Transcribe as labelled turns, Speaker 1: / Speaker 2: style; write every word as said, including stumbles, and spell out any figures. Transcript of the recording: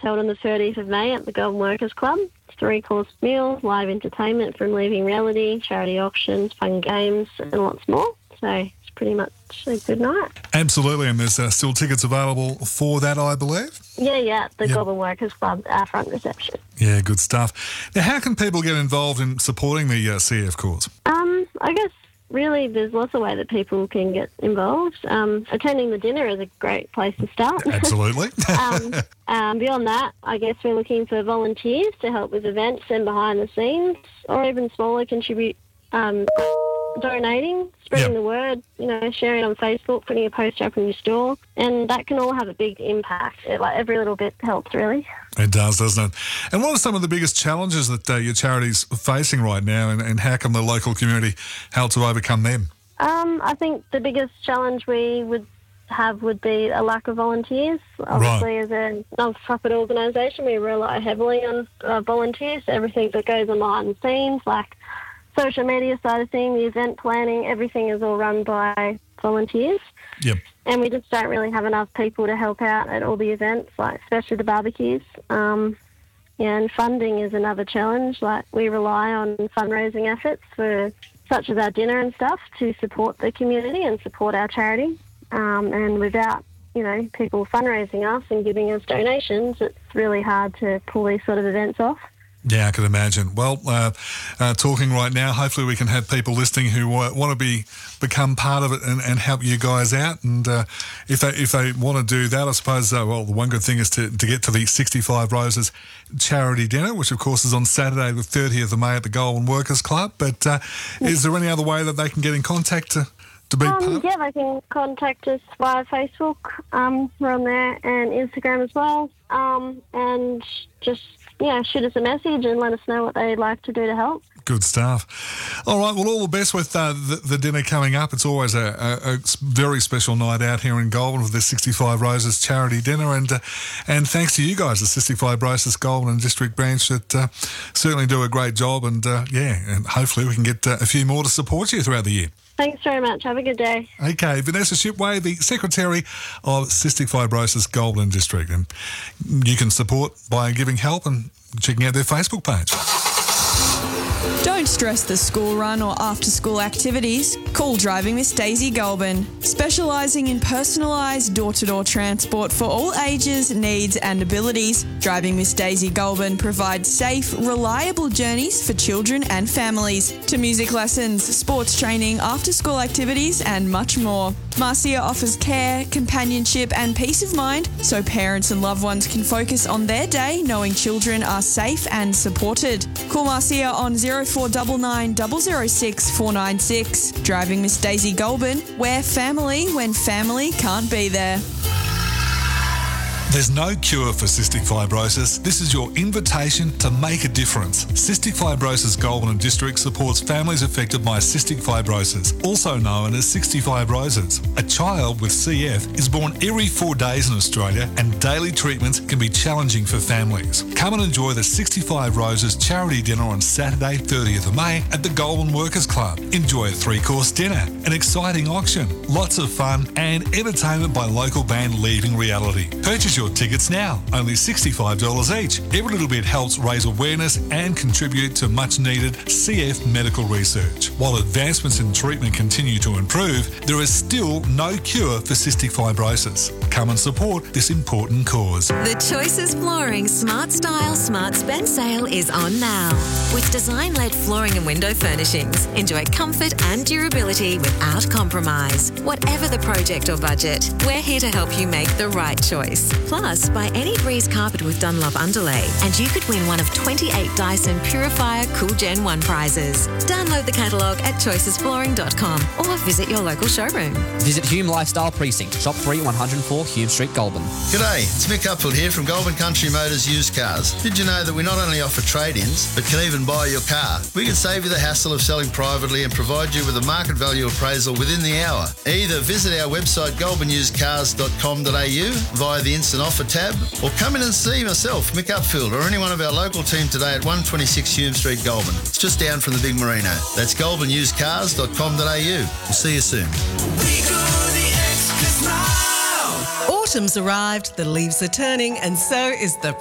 Speaker 1: held on the thirtieth of May at the Goulburn Workers Club. Three-course meals, live entertainment from Leaving Reality, charity auctions, fun games, and lots more. So it's pretty much a good night.
Speaker 2: Absolutely, and there's uh, still tickets available for that, I believe?
Speaker 1: Yeah, yeah, the
Speaker 2: Yep.
Speaker 1: Goulburn Workers Club, our front reception.
Speaker 2: Yeah, good stuff. Now, how can people get involved in supporting the uh, C F cause?
Speaker 1: Um, I guess really there's lots of ways that people can get involved. Um, attending the dinner is a great place to start.
Speaker 2: Absolutely.
Speaker 1: um, um, beyond that, I guess we're looking for volunteers to help with events and behind the scenes, or even smaller contribute, um, donating, spreading
Speaker 2: Yep.
Speaker 1: the word, you know, sharing on Facebook, putting a poster up in your store, and that can all have a big impact. It, like every little bit helps, really.
Speaker 2: It does, doesn't it? And what are some of the biggest challenges that uh, your charity's facing right now, and, and how can the local community help to overcome them?
Speaker 1: Um, I think the biggest challenge we would have would be a lack of volunteers. Obviously, as a non-profit organisation, we rely heavily on uh, volunteers. Everything that goes on behind the scenes, like social media side of things, the event planning, everything is all run by volunteers.
Speaker 2: Yep.
Speaker 1: And we just don't really have enough people to help out at all the events, like especially the barbecues. Um, yeah, and funding is another challenge. Like we rely on fundraising efforts for such as our dinner and stuff to support the community and support our charity. Um, and without, you know, people fundraising us and giving us donations, it's really hard to pull these sort of events off.
Speaker 2: Yeah, I can imagine. Well, uh, uh, talking right now, hopefully we can have people listening who uh, want to be become part of it and, and help you guys out. And uh, if they if they want to do that, I suppose, uh, well, the one good thing is to, to get to the sixty-five Roses charity dinner, which of course is on Saturday the thirtieth of May at the Goulburn Workers Club. But uh, is there any other way that they can get in contact to, to be
Speaker 1: Um,
Speaker 2: part of it?
Speaker 1: yeah, they can contact us via Facebook. Um, we're on there, and Instagram as well. Um, and just, yeah, shoot us a message and let us know what they'd like to do to help.
Speaker 2: Good stuff. All right, well, all the best with uh, the, the dinner coming up. It's always a, a, a very special night out here in Goulburn with the sixty-five Roses charity dinner. And uh, and thanks to you guys, the sixty-five Roses Goulburn and District Branch, that uh, certainly do a great job. And, uh, yeah, and hopefully we can get uh, a few more to support you throughout the year.
Speaker 1: Thanks very much. Have a good day.
Speaker 2: Okay, Vanessa Shipway, the Secretary of Cystic Fibrosis Goulburn District. And you can support by giving help and checking out their Facebook page.
Speaker 3: Don't stress the school run or after-school activities. Call Driving Miss Daisy Goulburn, specialising in personalised door-to-door transport for all ages, needs and abilities. Driving Miss Daisy Goulburn provides safe, reliable journeys for children and families to music lessons, sports training, after-school activities and much more. Marcia offers care, companionship and peace of mind so parents and loved ones can focus on their day knowing children are safe and supported. Call Marcia on zero four nine nine, zero zero six, four nine six. Driving Miss Daisy Goulburn, where family when family can't be there.
Speaker 2: There's no cure for cystic fibrosis. This is your invitation to make a difference. Cystic Fibrosis Goulburn District supports families affected by cystic fibrosis, also known as sixty-five Roses. A child with C F is born every four days in Australia, and daily treatments can be challenging for families. Come and enjoy the sixty-five Roses charity dinner on Saturday, thirtieth of May at the Goulburn Workers Club. Enjoy a three-course dinner, an exciting auction, lots of fun, and entertainment by local band Leaving Reality. Purchase your tickets now, only sixty-five dollars each. Every little bit helps raise awareness and contribute to much needed C F medical research. While advancements in treatment continue to improve, there is still no cure for cystic fibrosis. Come and support this important cause.
Speaker 4: The Choices Flooring Smart Style Smart Spend sale is on now. With design-led flooring and window furnishings, enjoy comfort and durability without compromise. Whatever the project or budget, we're here to help you make the right choice. Plus, buy any Breeze carpet with Dunlop underlay and you could win one of twenty-eight Dyson Purifier Cool Gen one prizes. Download the catalogue at choices flooring dot com or visit your local showroom.
Speaker 5: Visit Hume Lifestyle Precinct, Shop three, one oh four Hume Street, Goulburn.
Speaker 6: G'day, it's Mick Upfield here from Goulburn Country Motors Used Cars. Did you know that we not only offer trade-ins, but can even buy your car? We can save you the hassle of selling privately and provide you with a market value appraisal within the hour. Either visit our website goulburn used cars dot com dot a u via the Instant Offer tab, or come in and see myself, Mick Upfield, or any one of our local team today at one twenty-six Hume Street, Goulburn. It's just down from the Big Merino. That's goulburn used cars dot com dot a u. We'll see you soon.
Speaker 7: Autumn's arrived, the leaves are turning, and so is the